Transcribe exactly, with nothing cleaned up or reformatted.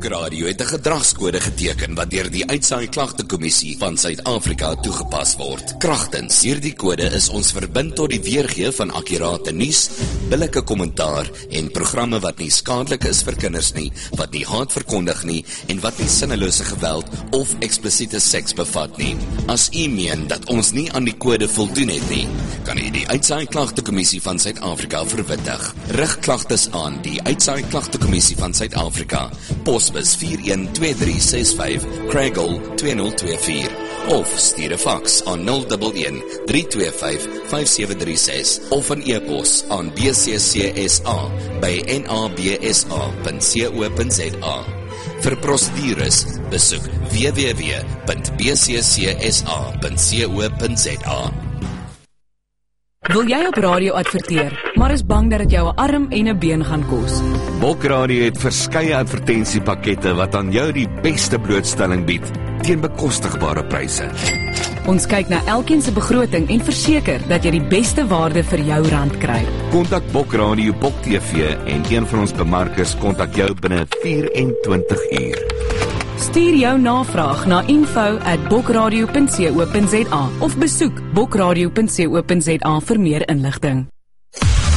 Bokradio het 'n gedragskode geteken wat deur die Uitsaai Klagtekommissie van Suid-Afrika toegepas word. Kragtens hierdie kode is ons verbind tot die weergee van akkurate nuus, billike kommentaar en programme wat nie skadelik is vir kinders nie, wat nie haat verkondig nie en wat nie sinnelose geweld of eksplisiete seks bevat nie. As u meen dat ons nie aan die kode voldoen het nie, kan u die Uitsaai Klagtekommissie van Suid-Afrika verwittig. Rig klagtes aan die Uitsaai Klagtekommissie van Suid-Afrika, posbus vier een twee drie ses vyf, Craighall twee nul twee vier, of stuur 'n faks aan nul een een drie twee vyf vyf sewe drie ses of 'n e-pos aan b c c s a by n a b s a punt co punt z a. Vir prosedures, besoek w w w punt b c c s a punt co punt z a. Wil jy op radio adverteer, maar is bang dat dit jou 'n arm en 'n been gaan kos? Bokradio het verskeie advertensiepakkette wat aan jou die beste blootstelling bied teen bekostigbare pryse. Ons kyk na elkeen se begroting en verseker dat jy die beste waarde vir jou rand kry. Kontak Bokradio Bok T V en een van ons bemarkers kontak jou binne vyf en twintig uur. Stuur jou navraag na info at bokradio punt co punt z a of besoek bokradio punt co punt z a vir meer inligting.